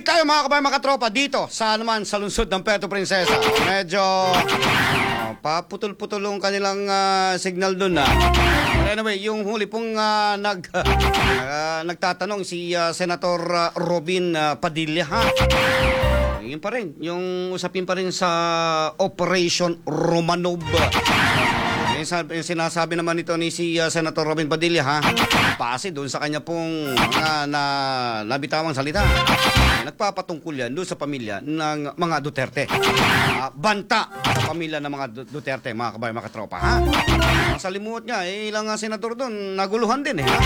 tayo mga kabayan, mga katropa dito sa naman sa lungsod ng Puerto Princesa. Medyo paputol-putol yung kanilang signal dun na. But anyway, yung huli pong nagtatanong si Senator Robin Padilla, ha? Yun pa rin, yung usapin pa rin sa Operation Romanov. Yung sinasabi naman ito ni si Senator Robin Padilla, ha? Pase doon sa kanya pong nabitawang salita. Nagpapatungkol yan doon sa pamilya ng mga Duterte. Banta sa pamilya ng mga Duterte, mga kabayan, mga katropa, ha? Ang salimuot niya, ilang senador doon, naguluhan din, ha?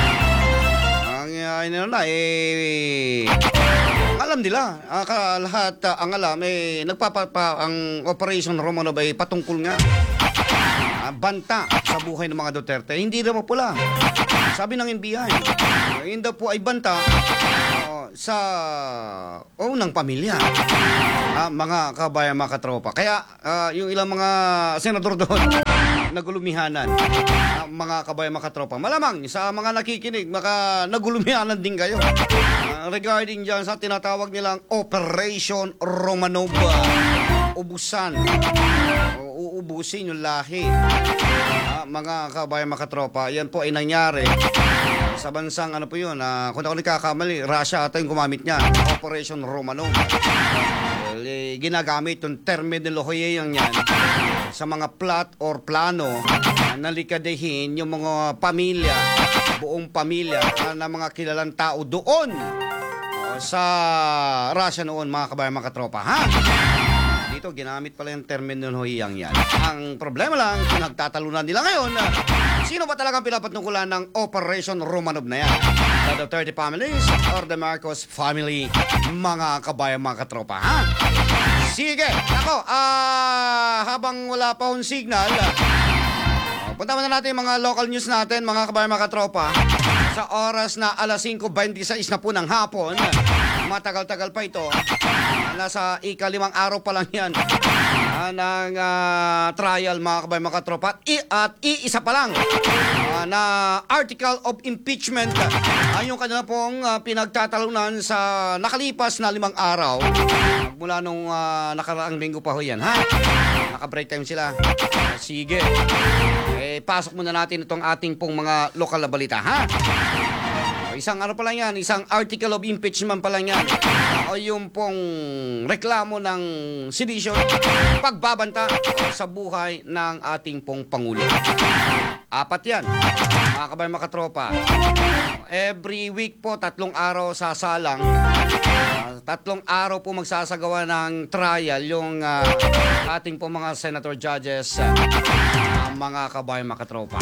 Alam nila, lahat ang alam, ang Operation Romanov ay patungkol nga. Banta sa buhay ng mga Duterte. Hindi naman pula. Sabi ng NBI, hindi po ay banta sa unang pamilya. Mga kabayan, mga katropa. Kaya yung ilang mga senador doon nagulumihanan. Mga kabayan, mga katropa. Malamang sa mga nakikinig, nagulumihanan din kayo. Regarding dyan sa tinatawag nilang Operation Romanov. Ubusan. Uubusin yung lahi. Mga kabayan, mga katropa, yan po ay nangyari sa bansang ano po yun, kung ako nagkakamali, Russia ata yung gumamit niya, Operation Romanov. Ginagamit yung terminolohiya yan sa mga plot or plano na likadahin yung mga pamilya, buong pamilya na mga kilalang tao doon sa Russia noon, mga kabayan, mga katropa, ha? Dito, ginamit pala yung terminolohiyang yan. Ang problema lang, pinagtatalunan nila ngayon, sino ba talagang pinapatungkulan ng Operation Romanov na yan? The Duterte families or the Marcos family, mga kabayan, mga katropa, ha? Sige, ako, habang wala pa akong signal, punta na natin yung mga local news natin, mga kabayan, mga katropa. Sa oras na alas 5:26 na po ng hapon, matagal-tagal pa ito. Nasa ika-5 araw pa lang yan ng trial, mga kabayan, mga katropa. At iisa pa lang na article of impeachment ay yung kanila pong pinagtatalunan sa nakalipas na 5 araw. Mula nung nakaraang linggo pa ho yan, ha? Naka-break time sila. Sige. Pasok muna natin itong ating pong mga lokal na balita, ha? Isang ano pa lang yan, isang article of impeachment pa lang yan. O yung pong reklamo ng sedition, pagbabanta sa buhay ng ating pong Pangulo. 4 yan, mga kabayan, mga katropa. Every week po, 3 araw sasalang. 3 araw po magsasagawa ng trial yung ating pong mga senator judges, mga kabayan, mga katropa.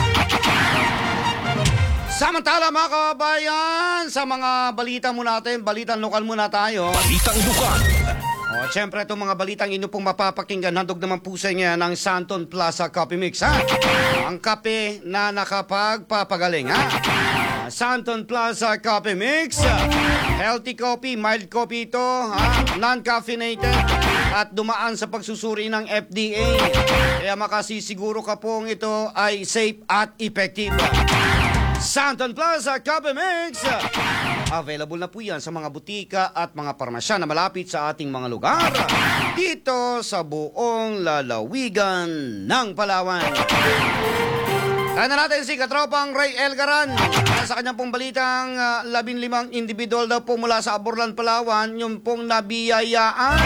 Samantala, mga kabayan, sa mga balita muna natin, balitang lokal muna tayo. Balitang lokal. Siyempre, itong mga balitang inyo pong mapapakinggan, handog naman po sa inyo ng Santon Plaza Coffee Mix, ha? Ang kape na nakapagpapagaling, ha? Santon Plaza Coffee Mix, healthy coffee, mild coffee ito, ha? Non-caffeinated at dumaan sa pagsusuri ng FDA. Kaya makasisiguro ka pong ito ay safe at effective. Santon Plaza Coffee Mix. Available na po yan sa mga butika at mga parmasya na malapit sa ating mga lugar dito sa buong lalawigan ng Palawan. Kaya na natin si katropang Ray Elgaran sa kanyang pong balitang 15 individual daw po mula sa Aborlan, Palawan yung pong nabiyayaan.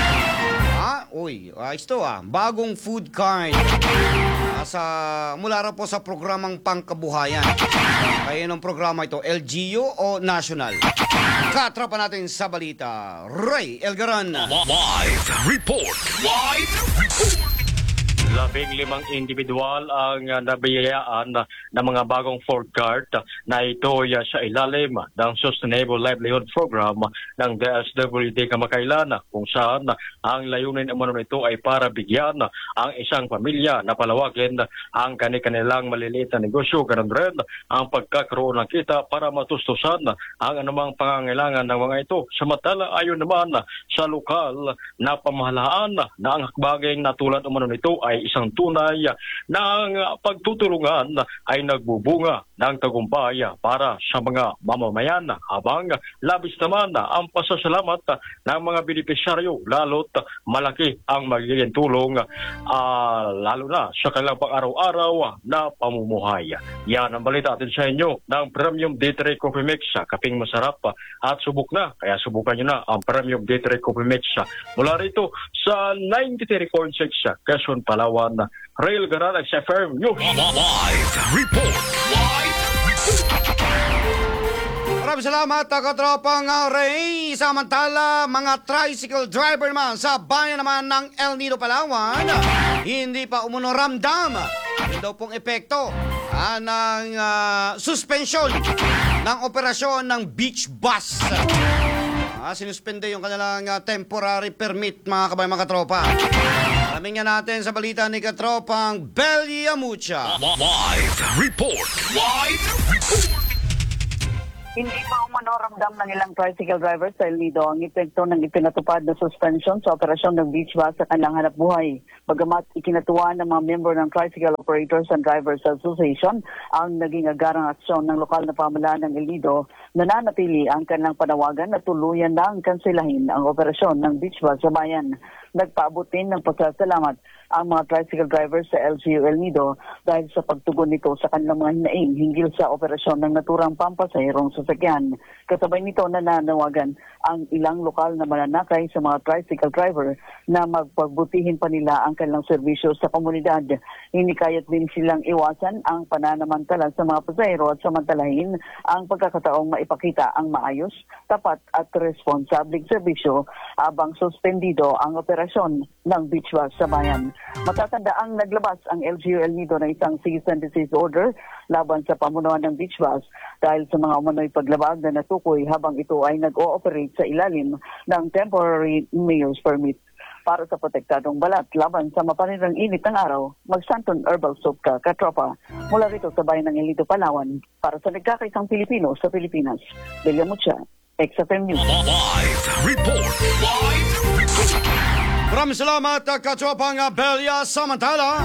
Ito bagong food card. Mula raw po sa programang Pangkabuhayan. Kaya ng programa ito, LGU o National? Katropa natin sa balita, Ray Elgaran. Live report. 15 individual ang nabiyayaan ng mga bagong food cart na ito sa ilalim ng Sustainable Livelihood Program ng DSWD Kamakailan, kung saan ang layunin naman ito ay para bigyan ang isang pamilya na palawagin ang kanilang maliliit na negosyo, ganun rin ang pagkakaroon ng kita para matustusan ang anumang pangangailangan ng mga ito. Samantala, ayon naman sa lokal na pamahalaan na ang hakbaging na tulad umano nito ay isang tunay na ang pagtutulungan ay nagbubunga ng tagumpay para sa mga mamamayan habang labis naman ang pasasalamat ng mga benepisyaryo lalo't malaki ang magiging tulong lalo na sa kanilang pang-araw-araw na pamumuhay. Yan ang balita atin sa inyo ng Premium D3 Coffee Mix. Kaping masarap at subok na, kaya subukan nyo na ang Premium D3 Coffee Mix mula rito sa 93.6 Quezon, Palawan, Rail Garada XFM News. Live report. Maraming salamat, katropang Ray. Samantala, mga tricycle driver naman sa bayan naman ng El Nido, Palawan, hindi pa umuno ramdam. Yun daw pong epekto ng suspension ng operasyon ng beach bus. Sinuspende yung kanilang temporary permit, mga kabayan, mga katropa. Alamin nga natin sa balita ni katropang Belia Mucha. Live report. Hindi pa umanoramdam ng ilang tricycle drivers sa El Nido ang epekto ng ipinatupad na suspension sa operasyon ng beach bus sa kanilang hanapbuhay. Bagamat ikinatuwa ng mga member ng Tricycle Operators and Drivers Association ang naging agarang aksyon ng lokal na pamahalaan ng El Nido, nananatili ang kanilang panawagan na tuluyan na ang kansilahin ang operasyon ng beach bus sa bayan. Nagpaabot din ng pasasalamat ang mga tricycle drivers sa LGU El Nido dahil sa pagtugon nito sa kanilang mga hinaing hinggil sa operasyon ng naturang pampasahirong sasakyan. Kasabay nito nananawagan ang ilang lokal na mananakay sa mga tricycle driver na magpagbutihin pa nila ang kanilang serbisyo sa komunidad. Hinikayat din silang iwasan ang pananamantala sa mga pasahero at samantalahin ang pagkakataong maipakita ang maayos, tapat at responsabling serbisyo habang suspendido ang operasyon ng beach bus sa bayan. Matatandaang naglabas ang LGU El Nido ng isang cease and desist order laban sa pamunuan ng beach bus dahil sa mga umano'y paglabag na natukoy habang ito ay nag-ooperate sa ilalim ng temporary mayor's permit. Para sa protektadong balat laban sa mapaninang init ng araw, mag-Santon Herbal Soap ka, katropa. Mula rito sa bayan ng El Nido, Palawan, para sa nagkakaisang Pilipino sa Pilipinas. Belia Mucha, XFM News. Live report. Maraming salamat, katropang Belia. Samantala,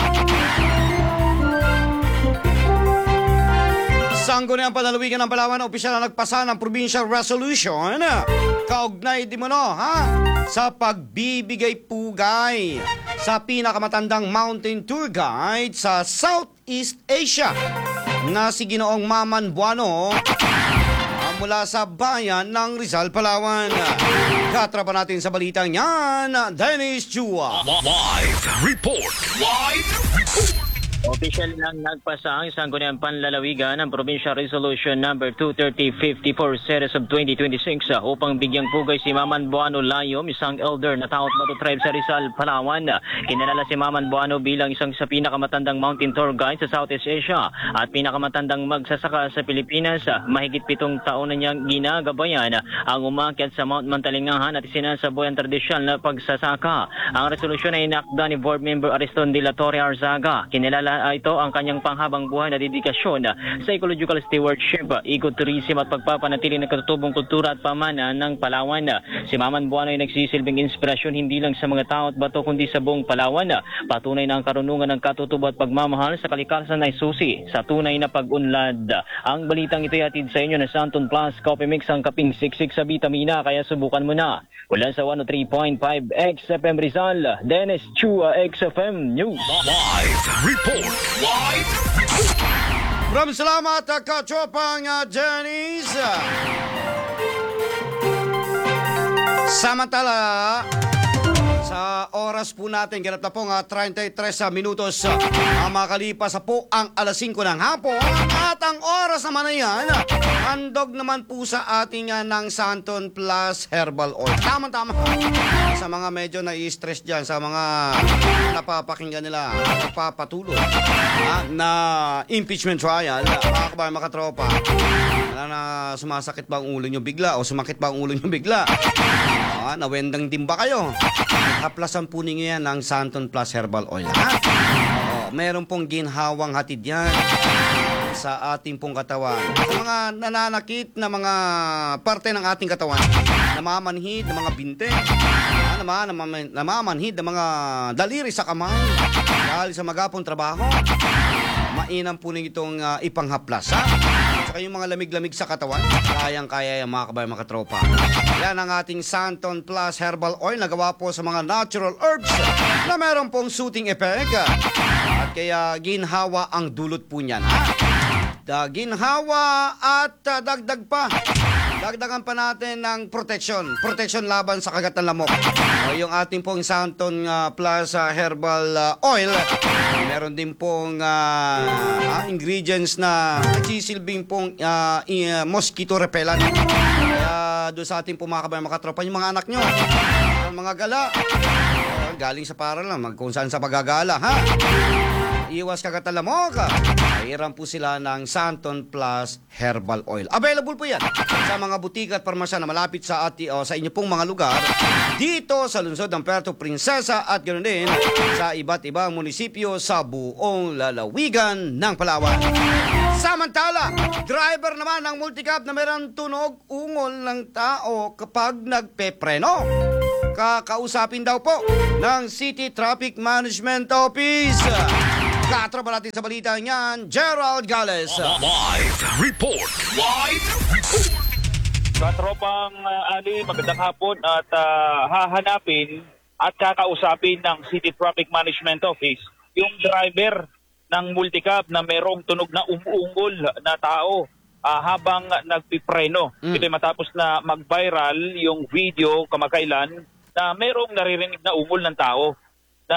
Sangguniang Panlalawigan ng Palawan, opisyal na nagpasa ng provincial resolution kaugnay di mo sa pagbibigay pugay sa pinakamatandang mountain tour guide sa Southeast Asia na si Ginoong Maman Buano mula sa bayan ng Rizal, Palawan. Katrapa natin sa balitang yan, Dennis Chua. Live report. Official nang nagpasa ang Sangguniang Panlalawigan ng Provincial Resolution number 23054 Series of 2026 upang bigyang pugay si Maman Buano Layom, isang elder na Taot Bato Tribe sa Rizal, Palawan. Kinalala si Maman Buano bilang isang sa pinakamatandang mountain tour guide sa Southeast Asia at pinakamatandang magsasaka sa Pilipinas. Mahigit 7 taon na niyang ginagabayan ang umakyat sa Mount Mantalingahan at sinasabuhay ang tradisyonal na pagsasaka. Ang resolusyon ay inakda ni Board Member Ariston de la Torre Arzaga. Kinalala ito ang kanyang panghabang buhay na dedikasyon sa ecological stewardship, ecotourism at pagpapanatili ng katutubong kultura at pamana ng Palawan. Si Maman Buano ay nagsisilbing inspirasyon hindi lang sa mga tao at bato kundi sa buong Palawan. Patunay na ang karunungan ng katutubo at pagmamahal sa kalikasan ay susi sa tunay na pag-unlad. Ang balitang ito ay atid sa inyo na Santon Plus Coffee Mix, ang kaping siksik sa vitamina, kaya subukan mo na. Mula sa 103.5 XFM Rizal, Dennis Chua, XFM News. Live report. Maraming salamat, katropang Janice. Samantala, sa oras po natin, ganap na po 33 minutos makalipas po ang alas 5 ng hapon. At ang oras naman na yan, handog naman po sa ating ng Santon Plus Herbal Oil. Tama-tama. Sa mga medyo nai-stress dyan, sa mga napapakinggan nila, napapatuloy na impeachment trial, mga kabayan, mga katropa, na sumasakit ba ang ulo nyo bigla o sumakit ba ang ulo nyo bigla? Nawendang din ba kayo? Haplasan po ninyo yan ng Santon Plus Herbal Oil. Meron pong ginhawang hatid yan sa ating pong katawan. Sa mga nananakit na mga parte ng ating katawan, namamanhid ng mga binte, namamanhid ng mga daliri sa kamay dahil sa magapong trabaho, mainam po ninyo itong ipanghaplas, ha? At saka yung mga lamig-lamig sa katawan, kayang-kaya yung mga kabayan, mga katropa. Yan ang ating Santon Plus Herbal Oil na gawa po sa mga natural herbs na meron pong soothing effect. At kaya ginhawa ang dulot po niyan, ha? Ginhawa at dagdag pa. Dagdagan pa natin ng protection laban sa kagat ng lamok. Yung ating pong Santon Plus Herbal Oil, meron din pong ingredients na nagsisilbing pong mosquito repellent. Kaya doon sa ating pong mga kabayan, makatropa yung mga anak nyo, mga gala, galing sa paaralan, kung saan sa pagagala, ha? Iwas kagat ng lamok. Hiram po sila ng Santon Plus Herbal Oil. Available po yan sa mga butika at parmasya na malapit sa sa inyo pong mga lugar dito sa lungsod ng Puerto Princesa at ganoon din sa iba't ibang munisipyo sa buong lalawigan ng Palawan. Samantala, driver naman ng multicab na mayroong tunog ungol ng tao kapag nagpepreno. Kakausapin daw po ng City Traffic Management Office. Katropa natin sa balita niyan, Gerald Gales. Live report. Live report. Katropang Ali, magandang hapon at hahanapin at kakausapin ng City Traffic Management Office yung driver ng multicab na merong tunog na umuungol na tao habang nagpipreno. Ito matapos na mag-viral yung video kamakailan na merong naririnig na ungol ng tao na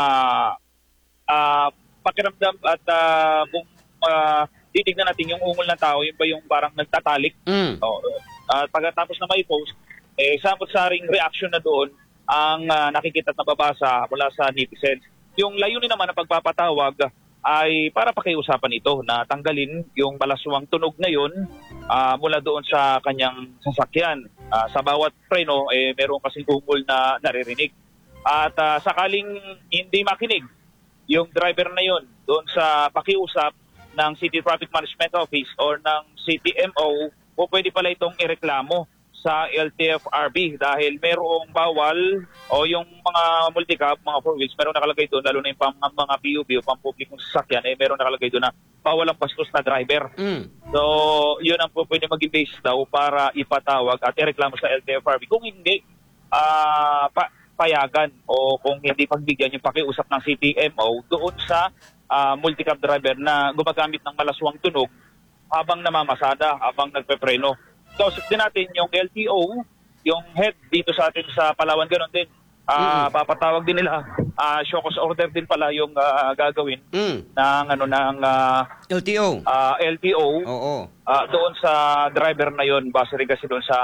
pakiramdam at kung titignan natin yung ungol ng tao, yun ba yung parang nagtatalik. At pagkatapos na may post, samot-saring reaction na doon ang nakikita at nababasa mula sa netizens. Yung layunin naman ng pagpapatawag ay para pakiusapan ito na tanggalin yung malaswang tunog na yun mula doon sa kanyang sasakyan. Sa bawat preno, meron kasing ungol na naririnig. At sakaling hindi makinig yung driver na yun doon sa pakiusap ng City Traffic Management Office or ng CTMO, o pwede pala itong ireklamo sa LTFRB dahil merong bawal o yung mga multicab, mga four wheels, meron nakalagay doon, lalo na yung mga PUV o pampublikong sasakyan, meron nakalagay doon na bawal ang bastos na driver. So, yun ang pwede maging base daw para ipatawag at ireklamo sa LTFRB. Kung hindi, payagan o kung hindi pagbigyan yung pakiusap ng CTMO doon sa multicab driver na gumagamit ng malaswang tunog habang namamasada, habang nagpepreno. So, din natin yung LTO, yung head dito sa atin sa Palawan, ganoon din. Papatawag din nila. Show cause order din pala yung gagawin ng LTO. LTO. Oo. Doon sa driver na yon, base rin kasi doon sa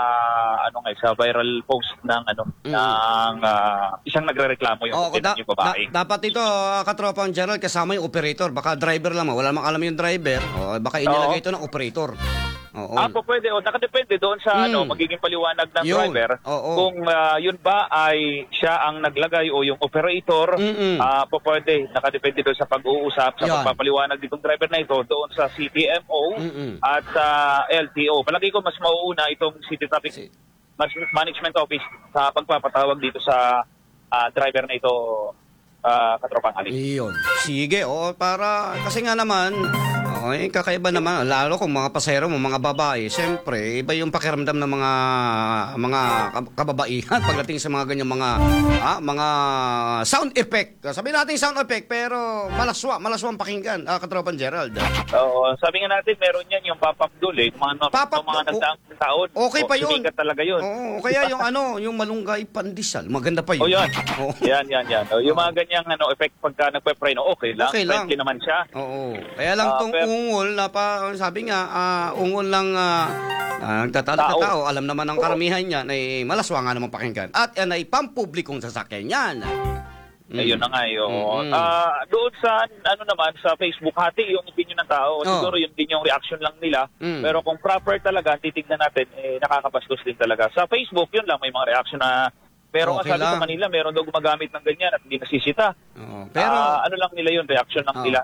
sa viral post ng ng isang nagrereklamo yung babae. Dapat ito katropang Gerald kasama yung operator, baka driver lang, wala namang alam yung driver. Baka inilagay ito ng operator. Oo. Pwede. Nakadepende doon sa magiging paliwanag ng driver. Kung yun ba ay siya ang naglagay o yung operator, pwede. Nakadepende doon sa pag-uusap, sa pagpapaliwanag ditong driver na ito doon sa CTMO at sa LTO. Palagi ko mas mauuna itong City Traffic Management Office sa pagpapatawag dito sa driver na ito, katropang Ali. Iyon. Sige, para kasi nga naman, kakaiba naman, lalo kung mga pasahero mo, mga babae, siyempre, iba yung pakiramdam ng mga kababaihan pagdating sa mga ganyan mga sound effect. Sabi natin sound effect, pero malaswang pakinggan, katropan Gerald. Oo, sabi nga natin, meron yan yung pop-up dool mga nagdaang taon. Okay pa yun. Sumikat talaga yun. Oo, kaya yung yung malunggay pandesal, maganda pa yun. Yan. Yan. Yung mga ganyang effect pagka nagpe-preno, okay lang. Friendly naman siya. Oo. Kaya lang tong ungol na sabi nga, ungol lang nagtatalo tao. Alam naman ang karamihan niya na malaswa nga naman pakinggan. At yan ay pampublikong sasakyan yan. Ayun na nga yun. Doon sa naman sa Facebook, hati yung opinion ng tao. Siguro yun din yung reaction lang nila. Pero kung proper talaga, titignan natin, nakakabastos din talaga. Sa Facebook, yun lang, may mga reaction na pero okay sabi sa Manila, meron daw gumagamit ng ganyan at hindi nasisita. Pero lang nila yun, reaction lang nila.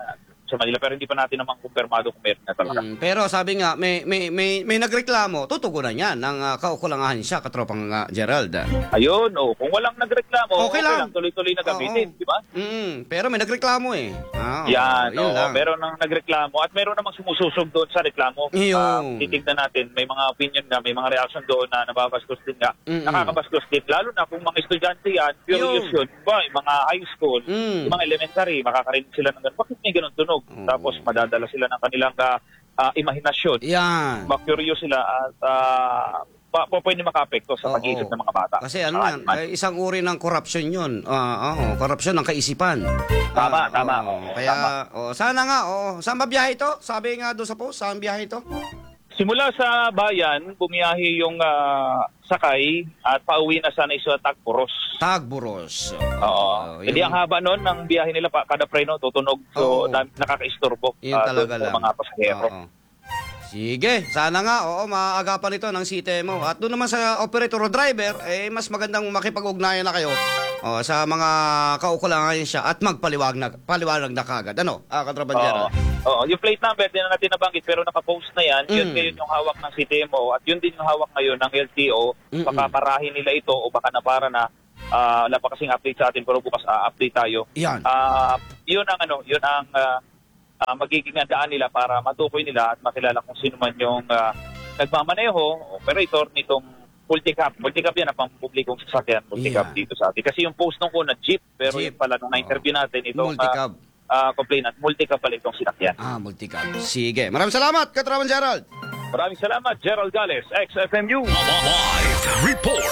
sa Manila. Pero hindi pa natin naman kumpirmado kung meron na talaga. Pero sabi nga, may nagreklamo, tutugunan yan ng kaukulangahan siya, katropang Gerald. Ayun, kung walang nagreklamo, Okay lang. tuloy-tuloy na gamitin, di ba? Pero may nagreklamo eh. Yan, yun lang. meron nang nagreklamo at meron namang sumususog doon sa reklamo. Yun. Titignan natin, may mga opinion na, may mga reaction doon na nababastos din nga. Nakakabastos din, lalo na kung mga estudyante yan, curious yun, ba, yung mga high school, yung mga elementary, makakarinig sila ng ganun. Bakit may ganun tunog? Tapos madadala sila ng kanilang imahinasyon. Yan. Ma-curious sila at pwede makaapekto sa pag-iisip ng mga bata. Kasi ano yan, isang uri ng corruption yun. Corruption ng kaisipan. Tama. Kaya, sana nga, saan ba biyahe ito? Sabi nga doon sa post, saan biyahe ito? Simula sa bayan, bumiyahe yung sakay at pauwi na sana sa Tagpuros. Tagpuros. Oo. Hindi ang haba noon ng biyahe nila kada preno tutunog. So nakakaistorbo talaga sa mga pasahero. Sige, sana nga, maaagapan ito ng CTMO. At doon naman sa operator o driver, mas magandang makipag-ugnayan na kayo sa mga kaukulangan siya at paliwanag na kagad. Ano, Katrabanjero? Oo, yung plate number, din na natin nabanggit, pero nakapost na yan. Yun ngayon yung hawak ng CTMO at yun din yung hawak ngayon ng LTO. Baka parahin nila ito o baka napara na. Wala pa kasing update sa atin, pero bukas update tayo. Yan. Yun ang magiging daan nila para matukoy nila at makilala kung sino man yung nagmamaneho, operator nitong multicab. Multicab yan na pampublikong sasakyan, multicab dito sa atin. Kasi yung post nung una, jeep, pero yung pala nung na-interview natin, itong complainant, multicab pala itong sinakyan. Multicab. Sige. Maraming salamat, Katraban Gerald. Maraming salamat, Gerald Gales, XFMU. Live report.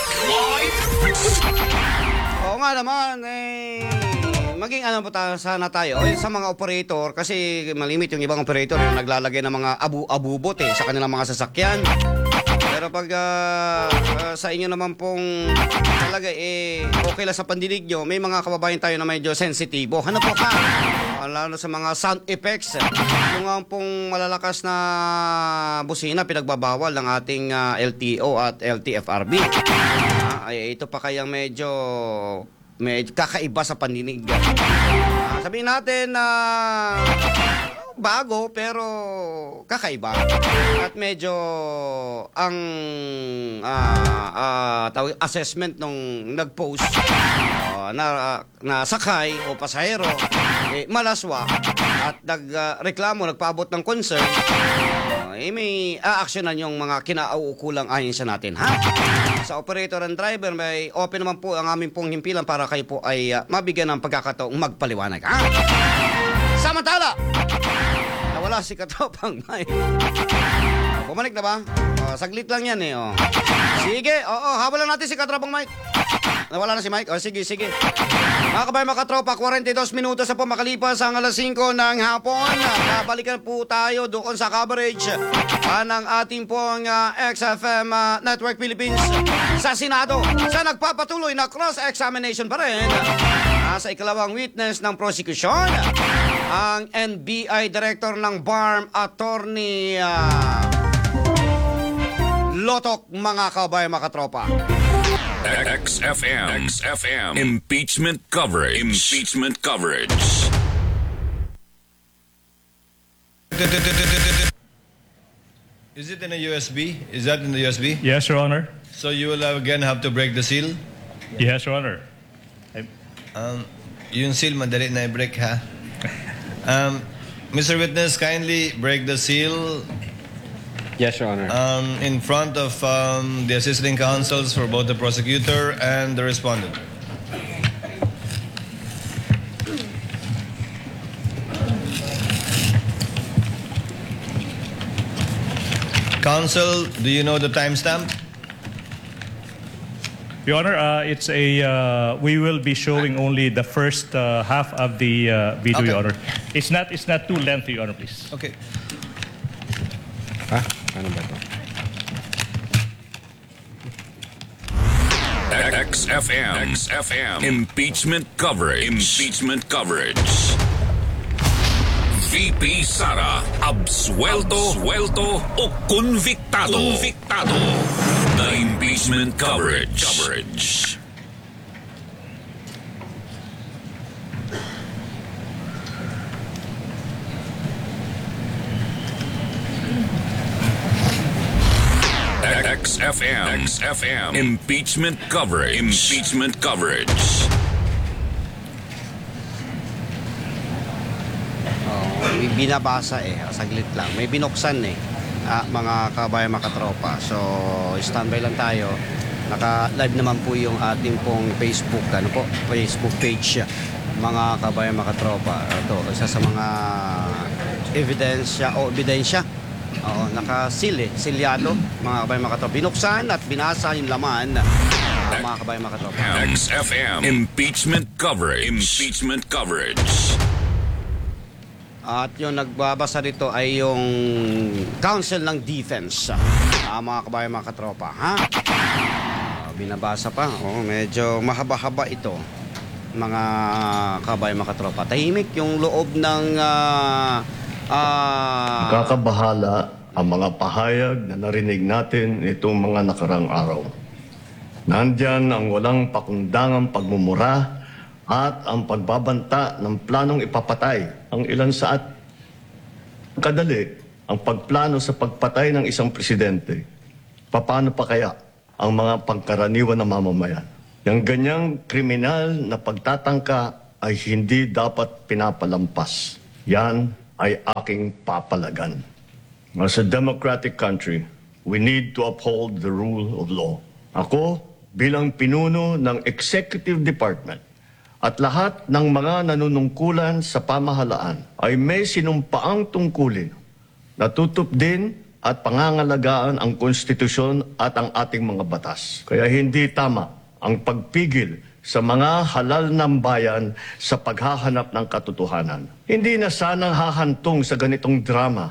Oo nga naman, maging ano po sana tayo sa mga operator kasi malimit yung ibang operator yung naglalagay ng mga abubot sa kanilang mga sasakyan. Pero pag sa inyo naman pong talaga okay lang sa pandinig nyo, may mga kababayan tayo na medyo sensitibo. Ano po ka? Lalo sa mga sound effects. Yung nga pong malalakas na busina pinagbabawal ng ating LTO at LTFRB. Ito pa kayang medyo kakaiba sa pandinig. Sabihin natin na bago pero kakaiba at medyo ang assessment nung nag-post na sakay o pasahero malaswa at nagreklamo, nagpaabot ng concern, may aaksyonan yung mga kinauukulang ahensya natin, ha? Sa operator and driver, may open naman po ang aming pong himpilan para kayo po ay mabigyan ng pagkakataong magpaliwanag, ha? Samantala, nawala si Katropang Mike. Bumalik na ba? Saglit lang yan Sige, habol lang natin si Katropang Mike. Nawala na si Mike? Sige. Mga kabayan, mga katropa, 42 minutos na po makalipas ang alas 5 ng hapon. Babalikan po tayo doon sa coverage ng ating pong XFM Network Philippines sa Senado sa nagpapatuloy na cross-examination pa rin sa ikalawang witness ng prosecution, ang NBI Director ng BARM, Attorney Lotok, mga kabayan, mga katropa. XFM impeachment coverage. Is it in a USB? Is that in the USB? Yes, Your Honor. So you will again have to break the seal? Yes, Your Honor. Yung seal, madali na i-break, ha? Mr. Witness, kindly break the seal. Yes, Your Honor. In front of the assisting counsels for both the prosecutor and the respondent. Counsel, do you know the timestamp? Your Honor, it's we will be showing only the first half of the video, Okay. Your Honor. It's not too lengthy, Your Honor, please. Okay. Ano ba ito? XFM impeachment coverage. VP Sara absuelto o convictado na impeachment coverage. XFM. Impeachment coverage. Impeachment coverage. May binabasa saglit lang. May binuksan mga kabayan, mga katropa. So, standby lang tayo. Naka-live naman po yung ating pong Facebook, Facebook page, mga kabayan, mga katropa. Ito, isa sa mga ebidensya. Silyado, mga kabayan, mga katropa. Binuksan at binasa yung laman, mga kabayan, mga katropa. XFM. Impeachment coverage. Impeachment coverage. At yung nagbabasa dito ay yung Council ng Defense, mga kabayan, mga katropa. Binabasa pa. Medyo mahaba-haba ito, mga kabayan, mga katropa. Tahimik yung loob ng Kakabahala ang mga pahayag na narinig natin itong mga nakarang araw. Nandyan ang walang pakundangang pagmumura at ang pagbabanta ng planong ipapatay ang ilan sa at kadali ang pagplano sa pagpatay ng isang presidente. Paano pa kaya ang mga pangkaraniwan na mamamayan? Yang ganyang kriminal na pagtatangka ay hindi dapat pinapalampas. Yan ay aking papalagan. As a democratic country, we need to uphold the rule of law. Ako, bilang pinuno ng Executive Department, at lahat ng mga nanunungkulan sa pamahalaan ay may sinumpaang tungkulin na tutupdin at pangangalagaan ang konstitusyon at ang ating mga batas. Kaya hindi tama ang pagpigil sa mga halal ng bayan sa paghahanap ng katotohanan. Hindi na sana hahantong sa ganitong drama.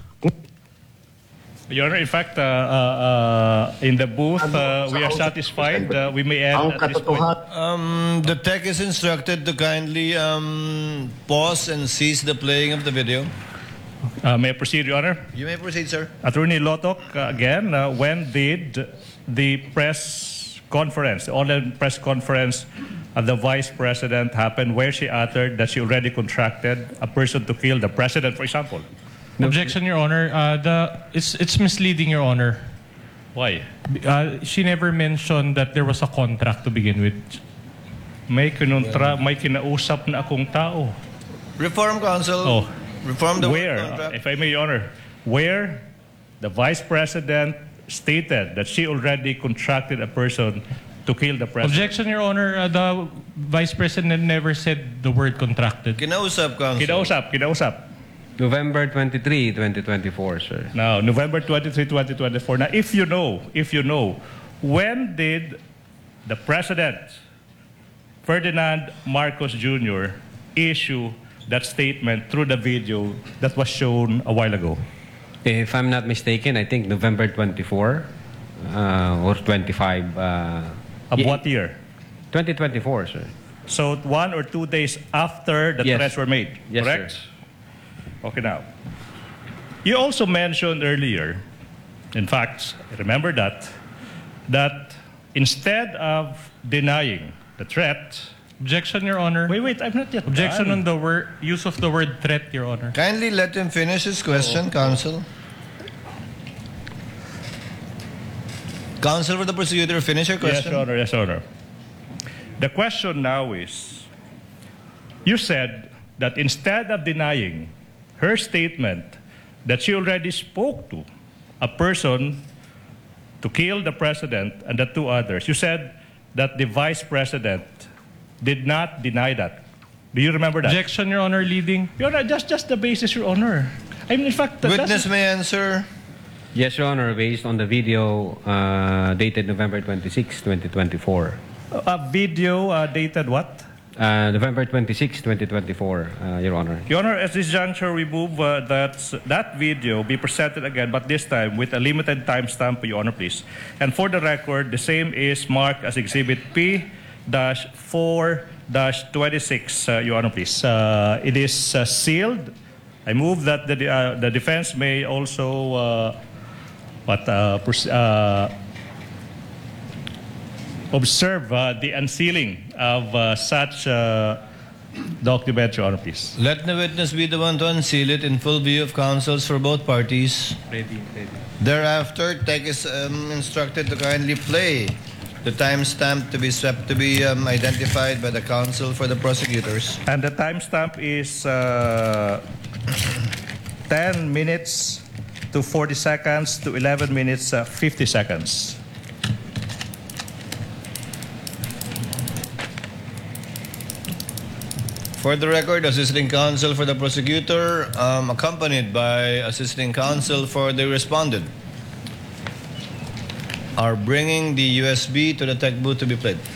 Your Honor, in fact, in the booth, we are satisfied. We may add at this point. The tech is instructed to kindly pause and cease the playing of the video. May I proceed, Your Honor? You may proceed, sir. Attorney Lotok, again, when did the press conference, the online press conference of the Vice President happen where she uttered that she already contracted a person to kill the President, for example? Objection, Your Honor. It's misleading, Your Honor. Why? She never mentioned that there was a contract to begin with. May kinausap na akong tao. Reform Council. Reform the where, contract. if I may, Your Honor, where the Vice President stated that she already contracted a person to kill the President. Objection, Your Honor. The Vice President never said the word contracted. Kinausap, Council. Kinausap. November 23, 2024, sir. Now, November 23, 2024. Now, if you know, when did the President, Ferdinand Marcos Jr., issue that statement through the video that was shown a while ago? If I'm not mistaken, I think November 24 or 25. Of what year? 2024, sir. So 1 or 2 days after the Yes. threats were made, Yes, correct? sir. Okay, now. You also mentioned earlier, in fact, remember that instead of denying the threat. Objection, Your Honor. Wait, I'm not yet Objection done. on the use of the word threat, Your Honor. Kindly let him finish his question, Counsel. Counsel for the prosecutor, finish your question. Yes, Your Honor. The question now is, you said that instead of denying her statement that she already spoke to a person to kill the President and the two others, you said that the Vice President did not deny that. Do you remember that? Objection, Your Honor, leading. Your Honor, just the basis, Your Honor. I mean, in fact, Witness may answer. Yes, Your Honor, based on the video dated November 26, 2024. A video dated what? November 26, 2024, Your Honor. Your Honor, at this juncture, we move that video be presented again, but this time with a limited timestamp, Your Honor, please. And for the record, the same is marked as Exhibit P-4-26, Your Honor, please. It is sealed. I move that the defense may also observe the unsealing of such document, Your Honor, please. Let the witness be the one to unseal it in full view of counsels for both parties. Ready. Thereafter, Tech is instructed to kindly play the timestamp to be identified by the counsel for the prosecutors. And the timestamp is 10 minutes to 40 seconds to 11 minutes 50 seconds. For the record, assisting counsel for the prosecutor, accompanied by assisting counsel for the respondent, are bringing the USB to the tech booth to be played.